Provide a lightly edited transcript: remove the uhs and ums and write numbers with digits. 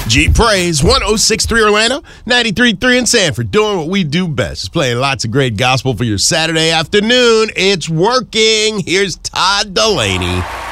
G Praise, 106.3 Orlando, 93.3 in Sanford, doing what we do best. It's playing lots of great gospel for your Saturday afternoon. It's working. Here's Todd Delaney.